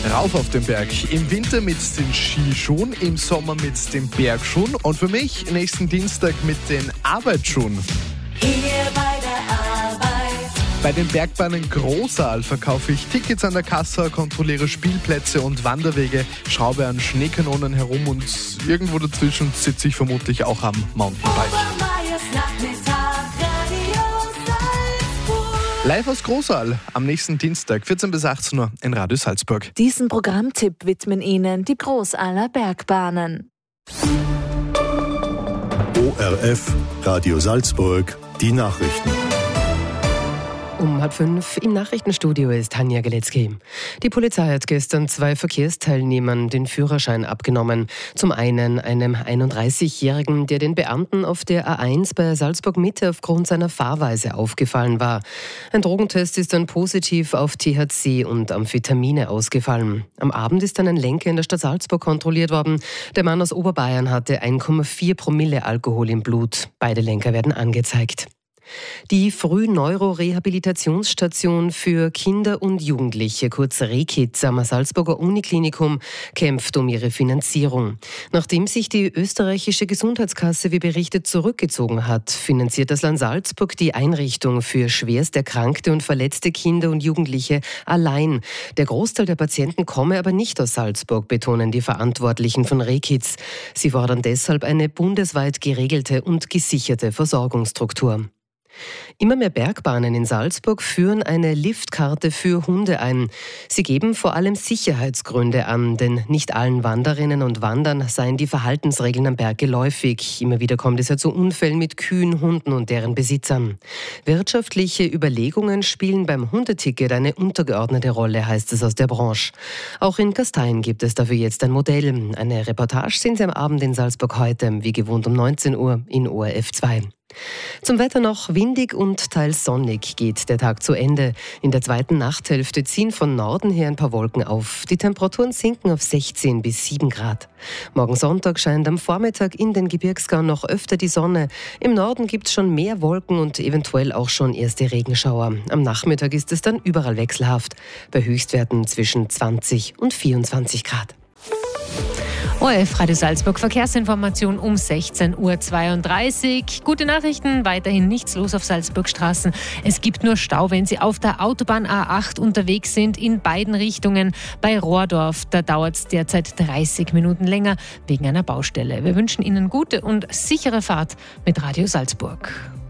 Rauf auf den Berg. Im Winter mit den Skischuhen, im Sommer mit den Bergschuhen und für mich nächsten Dienstag mit den Arbeitsschuhen. Hier bei der Arbeit. Bei den Bergbahnen Großaal verkaufe ich Tickets an der Kasse, kontrolliere Spielplätze und Wanderwege, schraube an Schneekanonen herum und irgendwo dazwischen sitze ich vermutlich auch am Mountainbike. Live aus Großaal am nächsten Dienstag, 14 bis 18 Uhr in Radio Salzburg. Diesen Programmtipp widmen Ihnen die Großaaler Bergbahnen. ORF, Radio Salzburg, die Nachrichten. Um 4:30 im Nachrichtenstudio ist Tanja Geletzky. Die Polizei hat gestern 2 Verkehrsteilnehmern den Führerschein abgenommen. Zum einen einem 31-Jährigen, der den Beamten auf der A1 bei Salzburg Mitte aufgrund seiner Fahrweise aufgefallen war. Ein Drogentest ist dann positiv auf THC und Amphetamine ausgefallen. Am Abend ist dann ein Lenker in der Stadt Salzburg kontrolliert worden. Der Mann aus Oberbayern hatte 1,4 Promille Alkohol im Blut. Beide Lenker werden angezeigt. Die Frühneuro-Rehabilitationsstation für Kinder und Jugendliche, kurz REKID, am Salzburger Uniklinikum, kämpft um ihre Finanzierung. Nachdem sich die österreichische Gesundheitskasse, wie berichtet, zurückgezogen hat, finanziert das Land Salzburg die Einrichtung für schwerst erkrankte und verletzte Kinder und Jugendliche allein. Der Großteil der Patienten komme aber nicht aus Salzburg, betonen die Verantwortlichen von REKIDs. Sie fordern deshalb eine bundesweit geregelte und gesicherte Versorgungsstruktur. Immer mehr Bergbahnen in Salzburg führen eine Liftkarte für Hunde ein. Sie geben vor allem Sicherheitsgründe an, denn nicht allen Wanderinnen und Wandern seien die Verhaltensregeln am Berg geläufig. Immer wieder kommt es ja zu Unfällen mit Kühen, Hunden und deren Besitzern. Wirtschaftliche Überlegungen spielen beim Hundeticket eine untergeordnete Rolle, heißt es aus der Branche. Auch in Gastein gibt es dafür jetzt ein Modell. Eine Reportage sehen Sie am Abend in Salzburg heute, wie gewohnt um 19 Uhr in ORF 2. Zum Wetter noch: windig und teils sonnig geht der Tag zu Ende. In der zweiten Nachthälfte ziehen von Norden her ein paar Wolken auf. Die Temperaturen sinken auf 16 bis 7 Grad. Morgen Sonntag scheint am Vormittag in den Gebirgsgau noch öfter die Sonne. Im Norden gibt es schon mehr Wolken und eventuell auch schon erste Regenschauer. Am Nachmittag ist es dann überall wechselhaft, bei Höchstwerten zwischen 20 und 24 Grad. ORF Radio Salzburg Verkehrsinformation um 16:32 Uhr. Gute Nachrichten, weiterhin nichts los auf Salzburgstraßen. Es gibt nur Stau, wenn Sie auf der Autobahn A8 unterwegs sind, in beiden Richtungen. Bei Rohrdorf, da dauert es derzeit 30 Minuten länger wegen einer Baustelle. Wir wünschen Ihnen gute und sichere Fahrt mit Radio Salzburg.